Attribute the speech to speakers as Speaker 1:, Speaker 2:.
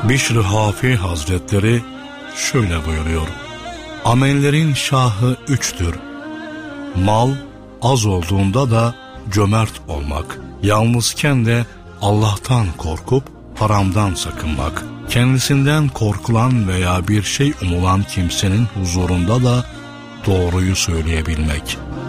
Speaker 1: Bişr-i Hafi Hazretleri şöyle buyuruyor: amellerin şahı üçtür. Mal az olduğunda da cömert olmak, yalnızken de Allah'tan korkup haramdan sakınmak, kendisinden korkulan veya bir şey umulan kimsenin huzurunda da doğruyu söyleyebilmek.